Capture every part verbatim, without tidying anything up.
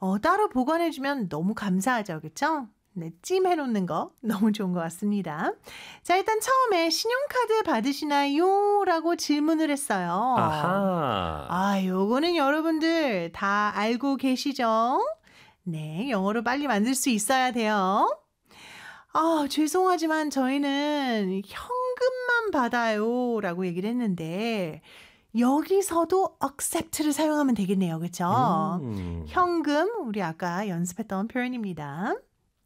어, 따로 보관해주면 너무 감사하죠. 그렇죠? 네, 찜해놓는 거 너무 좋은 것 같습니다. 자, 일단 처음에 신용카드 받으시나요? 라고 질문을 했어요. 아하. 아, 요거는 여러분들 다 알고 계시죠? 네, 영어로 빨리 만들 수 있어야 돼요. 아, 죄송하지만 저희는 현금만 받아요. 라고 얘기를 했는데 여기서도 accept를 사용하면 되겠네요. 그렇죠? 음. 현금, 우리 아까 연습했던 표현입니다.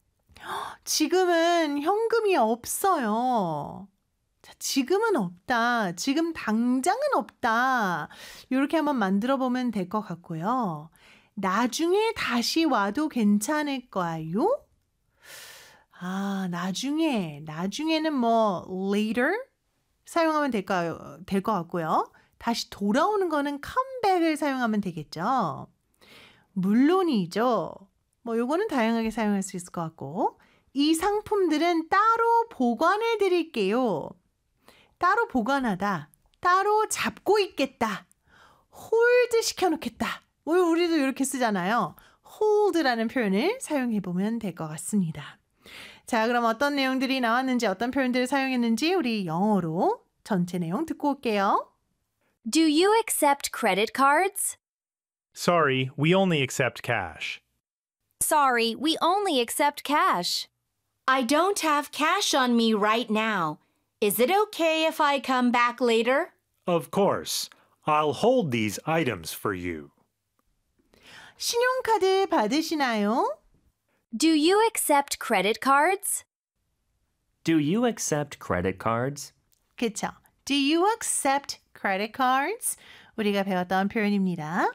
지금은 현금이 없어요. 자, 지금은 없다. 지금 당장은 없다. 이렇게 한번 만들어 보면 될 것 같고요. 나중에 다시 와도 괜찮을까요? 아, 나중에, 나중에는 뭐 later 사용하면 될까요? 될 것 같고요. 다시 돌아오는 거는 comeback을 사용하면 되겠죠. 물론이죠. 뭐 요거는 다양하게 사용할 수 있을 것 같고 이 상품들은 따로 보관해 드릴게요. 따로 보관하다. 따로 잡고 있겠다. 홀드 시켜놓겠다. 우리도 이렇게 쓰잖아요. hold라는 표현을 사용해 보면 될 것 같습니다. 자, 그럼 어떤 내용들이 나왔는지 어떤 표현들을 사용했는지 우리 영어로 전체 내용 듣고 올게요. Do you accept credit cards? Sorry, we only accept cash. Sorry, we only accept cash. I don't have cash on me right now. Is it okay if I come back later? Of course. I'll hold these items for you. 신용카드 받으시나요? Do you accept credit cards? Do you accept credit cards? 그쵸. Do you accept credit cards? 우리가 배웠던 표현입니다.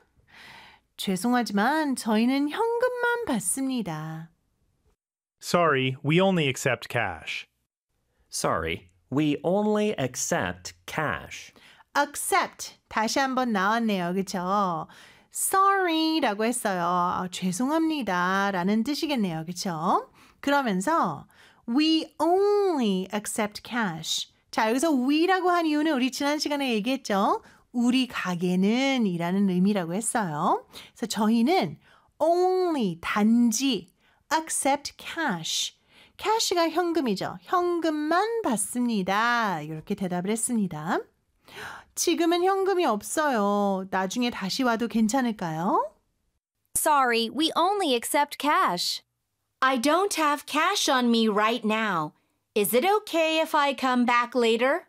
죄송하지만 저희는 현금만 받습니다. Sorry, we only accept cash. Sorry, we only accept cash. accept 다시 한번 나왔네요. 그쵸? sorry라고 했어요. 아, 죄송합니다 라는 뜻이겠네요. 그쵸? 그러면서 we only accept cash. 자, 여기서 we라고 한 이유는 우리 지난 시간에 얘기했죠. 우리 가게는 이라는 의미라고 했어요. 그래서 저희는 only 단지 accept cash. cash가 현금이죠. 현금만 받습니다. 이렇게 대답을 했습니다. 지금은 현금이 없어요. 나중에 다시 와도 괜찮을까요? Sorry, we only accept cash. I don't have cash on me right now. Is it okay if I come back later?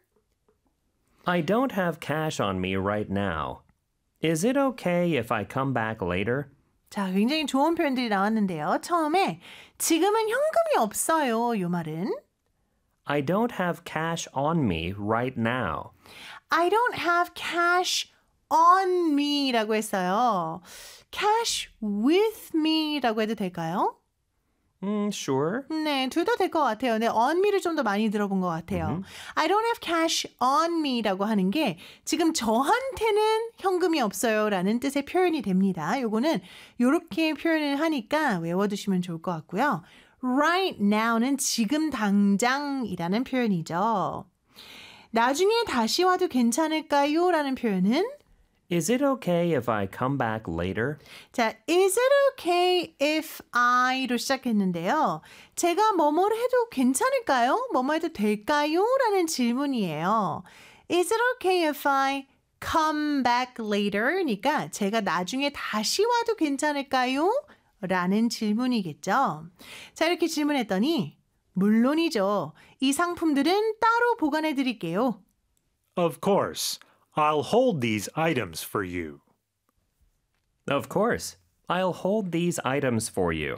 I don't have cash on me right now. Is it okay if I come back later? 자, 굉장히 좋은 표현들이 나왔는데요. 처음에 지금은 현금이 없어요. 이 말은 I don't have cash on me right now. I don't have cash on me 라고 했어요. cash with me 라고 해도 될까요? Mm, sure. 네, 둘 다 될 것 같아요. 근데 on me를 좀 더 많이 들어본 것 같아요. Mm-hmm. I don't have cash on me 라고 하는 게 지금 저한테는 현금이 없어요 라는 뜻의 표현이 됩니다. 요거는 요렇게 표현을 하니까 외워두시면 좋을 것 같고요. Right now는 지금 당장이라는 표현이죠. 나중에 다시 와도 괜찮을까요? 라는 표현은 Is it okay if I come back later? 자, is it okay if I로 시작했는데요. 제가 뭐뭐를 해도 괜찮을까요? 뭐뭐 해도 될까요? 라는 질문이에요. Is it okay if I come back later? 니까 제가 나중에 다시 와도 괜찮을까요? 라는 질문이겠죠. 자, 이렇게 질문했더니 물론이죠. 이 상품들은 따로 보관해 드릴게요. Of course. I'll hold these items for you. Of course. I'll hold these items for you.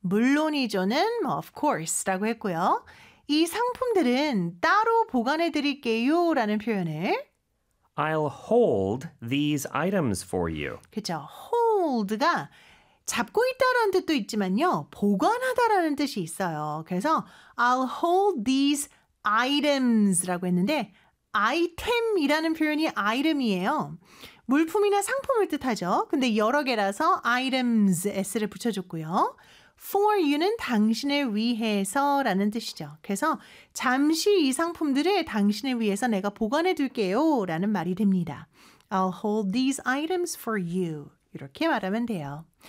물론이죠는 뭐 of course라고 했고요. 이 상품들은 따로 보관해 드릴게요 라는 표현을 I'll hold these items for you. 그렇죠. hold가 잡고 있다라는 뜻도 있지만요. 보관하다라는 뜻이 있어요. 그래서 I'll hold these items라고 했는데 아이템이라는 표현이 item이에요. 물품이나 상품을 뜻하죠. 근데 여러 개라서 items, s를 붙여줬고요. for you는 당신을 위해서라는 뜻이죠. 그래서 잠시 이 상품들을 당신을 위해서 내가 보관해 둘게요 라는 말이 됩니다. I'll hold these items for you. 이렇게 말하면 돼요.